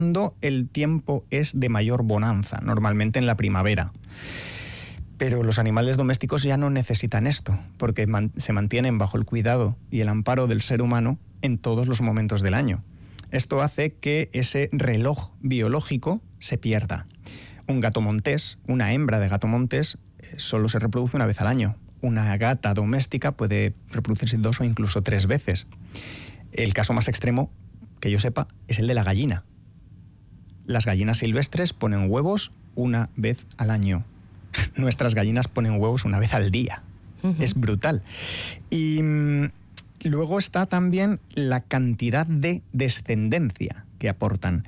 cuando el tiempo es de mayor bonanza, normalmente en la primavera. Pero los animales domésticos ya no necesitan esto, porque se mantienen bajo el cuidado y el amparo del ser humano en todos los momentos del año. Esto hace que ese reloj biológico se pierda. Un gato montés, una hembra de gato montés, solo se reproduce una vez al año. Una gata doméstica puede reproducirse 2 o incluso 3 veces. El caso más extremo, que yo sepa, es el de la gallina. Las gallinas silvestres ponen huevos una vez al año. Nuestras gallinas ponen huevos una vez al día. Es brutal. Y luego está también la cantidad de descendencia que aportan.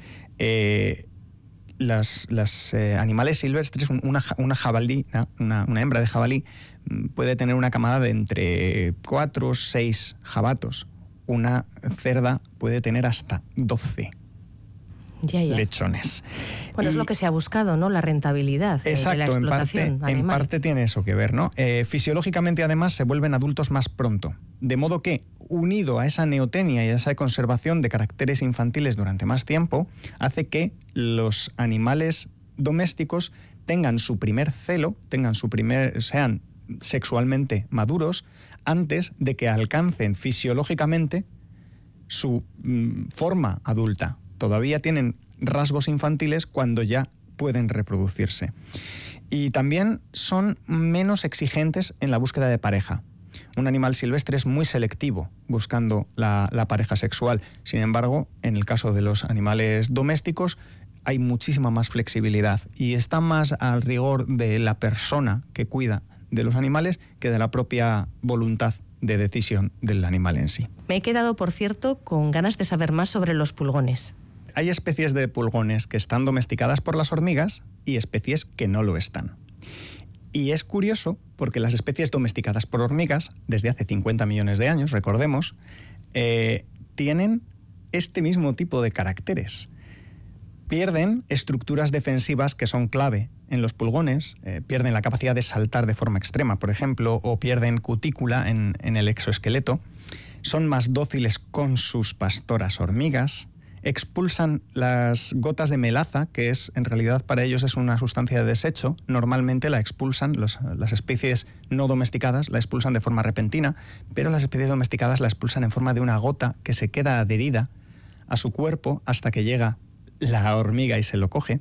Los animales silvestres, una jabalí, una hembra de jabalí, puede tener una camada de entre 4 o 6 jabatos. Una cerda puede tener hasta 12 lechones. Bueno, es lo que se ha buscado, ¿no? La rentabilidad de la explotación animal. En parte tiene eso que ver, ¿no? Fisiológicamente, además, se vuelven adultos más pronto. De modo que, unido a esa neotenia y a esa conservación de caracteres infantiles durante más tiempo, hace que los animales domésticos tengan su primer celo, sean sexualmente maduros, antes de que alcancen fisiológicamente su forma adulta. Todavía tienen rasgos infantiles cuando ya pueden reproducirse. Y también son menos exigentes en la búsqueda de pareja. Un animal silvestre es muy selectivo buscando la pareja sexual. Sin embargo, en el caso de los animales domésticos hay muchísima más flexibilidad y está más al rigor de la persona que cuida de los animales que de la propia voluntad de decisión del animal en sí. Me he quedado, por cierto, con ganas de saber más sobre los pulgones. Hay especies de pulgones que están domesticadas por las hormigas y especies que no lo están. Y es curioso porque las especies domesticadas por hormigas, desde hace 50 millones de años, recordemos, tienen este mismo tipo de caracteres. Pierden estructuras defensivas que son clave en los pulgones, pierden la capacidad de saltar de forma extrema, por ejemplo, o pierden cutícula en el exoesqueleto, son más dóciles con sus pastoras hormigas, expulsan las gotas de melaza, que es en realidad para ellos es una sustancia de desecho. Normalmente la expulsan, las especies no domesticadas la expulsan de forma repentina, pero las especies domesticadas la expulsan en forma de una gota que se queda adherida a su cuerpo hasta que llega la hormiga y se lo coge.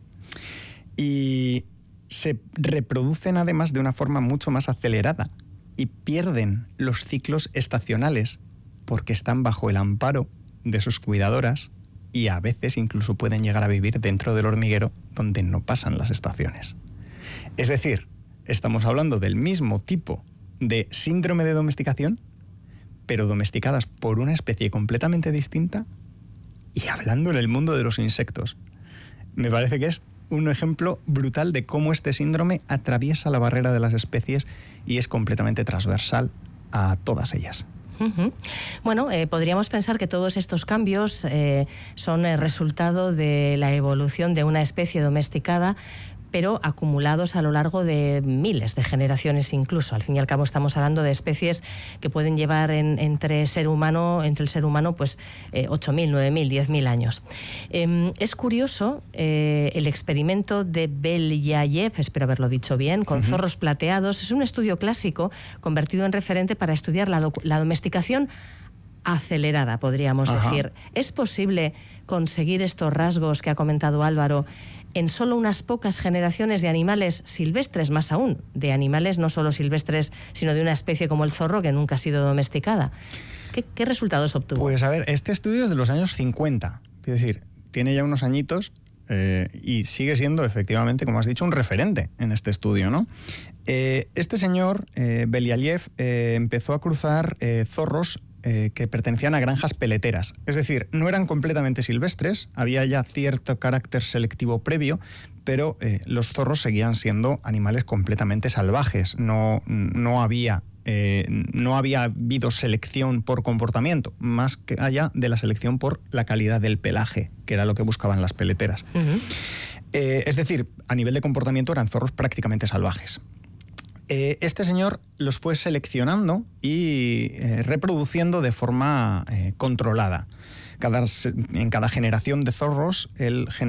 Y se reproducen además de una forma mucho más acelerada y pierden los ciclos estacionales porque están bajo el amparo de sus cuidadoras y a veces incluso pueden llegar a vivir dentro del hormiguero donde no pasan las estaciones. Es decir, estamos hablando del mismo tipo de síndrome de domesticación, pero domesticadas por una especie completamente distinta y hablando en el mundo de los insectos. Me parece que es un ejemplo brutal de cómo este síndrome atraviesa la barrera de las especies y es completamente transversal a todas ellas. Bueno, podríamos pensar que todos estos cambios son el resultado de la evolución de una especie domesticada, pero acumulados a lo largo de miles de generaciones incluso. Al fin y al cabo estamos hablando de especies que pueden llevar entre el ser humano, pues 8.000, 9.000, 10.000 años. Es curioso el experimento de Belyayev, espero haberlo dicho bien, con zorros plateados. Es un estudio clásico convertido en referente para estudiar la domesticación acelerada, podríamos decir. ¿Es posible conseguir estos rasgos que ha comentado Álvaro en solo unas pocas generaciones de animales silvestres, más aún, de animales no solo silvestres, sino de una especie como el zorro que nunca ha sido domesticada? ¿Qué resultados obtuvo? Pues a ver, este estudio es de los años 50, es decir, tiene ya unos añitos y sigue siendo efectivamente, como has dicho, un referente en este estudio, ¿no? Este señor, Belyayev, empezó a cruzar zorros que pertenecían a granjas peleteras. Es decir, no eran completamente silvestres, había ya cierto carácter selectivo previo, pero los zorros seguían siendo animales completamente salvajes. No había habido selección por comportamiento, más que allá de la selección por la calidad del pelaje, que era lo que buscaban las peleteras. Es decir, a nivel de comportamiento eran zorros prácticamente salvajes. Este señor los fue seleccionando y reproduciendo de forma controlada. En cada generación de zorros, él